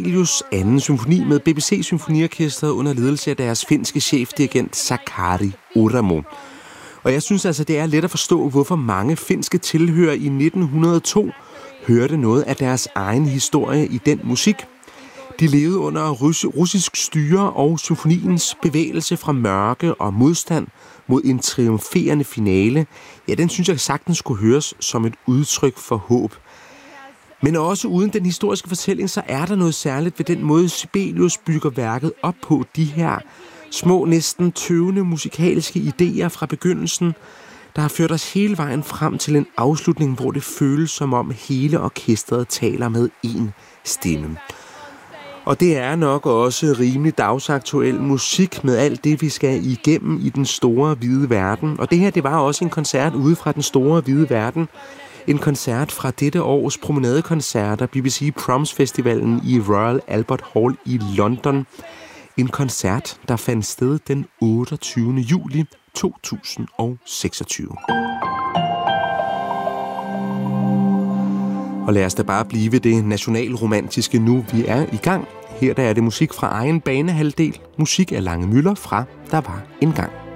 Sibelius' anden symfoni med BBC Symfoniorkestret under ledelse af deres finske chefdirigent Sakari Oramo. Og jeg synes altså, det er let at forstå, hvorfor mange finske tilhørere i 1902 hørte noget af deres egen historie i den musik. De levede under russisk styre, og symfoniens bevægelse fra mørke og modstand mod en triumferende finale, ja, den synes jeg sagtens kunne høres som et udtryk for håb. Men også uden den historiske fortælling, så er der noget særligt ved den måde, Sibelius bygger værket op på. De her små, næsten tøvende musikalske idéer fra begyndelsen, der har ført os hele vejen frem til en afslutning, hvor det føles som om hele orkestret taler med én stemme. Og det er nok også rimelig dagsaktuel musik med alt det, vi skal igennem i den store hvide verden. Og det her, det var også en koncert ude fra den store hvide verden. En koncert fra dette års promenadekoncerter, BBC Proms Festivalen i Royal Albert Hall i London. En koncert, der fandt sted den 28. juli 2026. Og lad os da bare blive ved det nationalromantiske nu, vi er i gang. Her der er det musik fra egen banehalvdel. Musik af Lange Müller fra Der var engang.